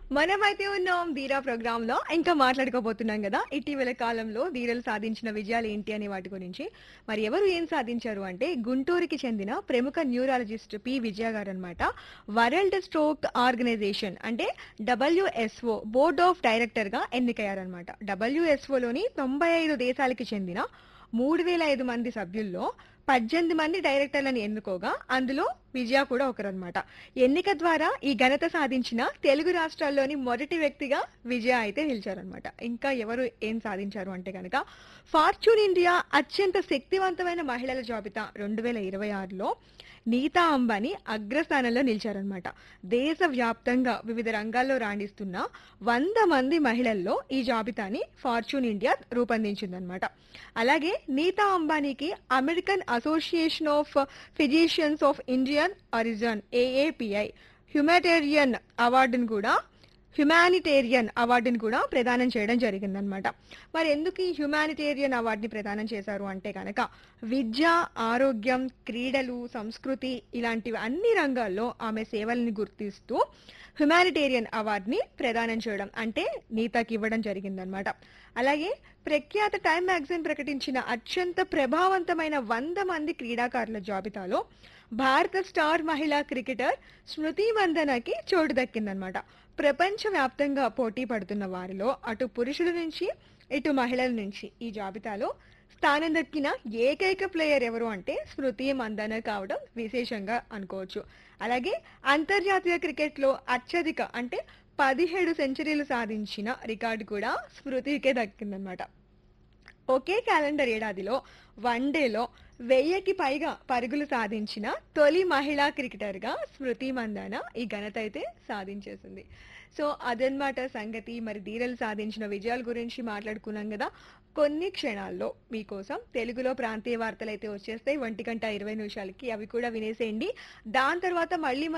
మనమైతే ఉన్నాం ధీరా ప్రోగ్రామ్ లో ఇంకా మాట్లాడుకోబోతున్నాం కదా ఇటీవల కాలంలో ధీరలు సాధించిన విజయాలు ఏంటి అనే వాటి గురించి. మరి ఎవరు ఏం సాధించారు అంటే గుంటూరుకి చెందిన ప్రముఖ న్యూరాలజిస్ట్ పి విజయ గారు అనమాట. వరల్డ్ స్ట్రోక్ ఆర్గనైజేషన్ అంటే డబ్ల్యూఎస్ఓ బోర్డ్ ఆఫ్ డైరెక్టర్ గా ఎన్నికయ్యారనమాట. డబ్ల్యూఎస్ఓలోని 95 దేశాలకి చెందిన 3,005 మంది సభ్యుల్లో 18 మంది డైరెక్టర్లను ఎన్నుకోగా అందులో విజయ కూడా ఒకరన్నమాట. ఎన్నిక ద్వారా ఈ ఘనత సాధించిన తెలుగు రాష్ట్రాల్లోని మొదటి వ్యక్తిగా విజయ అయితే నిలిచారనమాట. ఇంకా ఎవరు ఏం సాధించారు అంటే కనుక ఫార్చ్యూన్ ఇండియా అత్యంత శక్తివంతమైన మహిళల జాబితా 2026లో నీతా అంబానీ అగ్రస్థానంలో నిలిచారనమాట. దేశవ్యాప్తంగా వివిధ రంగాల్లో రాణిస్తున్న 100 మంది మహిళల్లో ఈ జాబితాని ఫార్చ్యూన్ ఇండియా రూపొందించిందనమాట. అలాగే Nita అంబానీకి American association of physicians of Indian origin ఏఏపిఐ humanitarian అవార్డును కూడా ప్రదానం చేయడం జరిగిందనమాట. మరి ఎందుకు ఈ హ్యుమానిటేరియన్ అవార్డుని ప్రదానం చేశారు అంటే కనుక విద్య, ఆరోగ్యం, క్రీడలు, సంస్కృతి ఇలాంటివి అన్ని రంగాల్లో ఆమె సేవల్ని గుర్తిస్తూ హ్యుమానిటేరియన్ అవార్డుని ప్రదానం చేయడం అంటే నీతాకి ఇవ్వడం జరిగిందనమాట. అలాగే ప్రఖ్యాత టైమ్ మ్యాగజైన్ ప్రకటించిన అత్యంత ప్రభావవంతమైన 100 మంది క్రీడాకారుల జాబితాలో భారత స్టార్ మహిళా క్రికెటర్ స్మృతి మందనకి చోటు దక్కిందనమాట. ప్రపంచవ్యాప్తంగా పోటీ పడుతున్న వారిలో అటు పురుషుల నుంచి ఇటు మహిళల నుంచి ఈ జాబితాలో స్థానం దక్కిన ఏకైక ప్లేయర్ ఎవరు అంటే స్మృతి మందన కావడం విశేషంగా అనుకోవచ్చు. అలాగే అంతర్జాతీయ క్రికెట్లో అత్యధిక అంటే 17 సెంచరీలు సాధించిన రికార్డు కూడా స్మృతికే దక్కిందనమాట. ఒకే క్యాలెండర్ ఏడాదిలో వన్డేలో 1000కి పైగా పరుగులు సాధించిన తొలి మహిళా క్రికెటర్ గా స్మృతి మందాన ఈ ఘనత అయితే సాధించేసింది. సో అదనమాట సంగతి. మరి ధీరలు సాధించిన విజయాల గురించి మాట్లాడుకున్నాం కదా. కొన్ని క్షణాల్లో మీకోసం తెలుగులో ప్రాంతీయ వార్తలు అయితే వచ్చేస్తాయి 1:20 అవి కూడా వినేసేయండి. దాని తర్వాత మళ్ళీ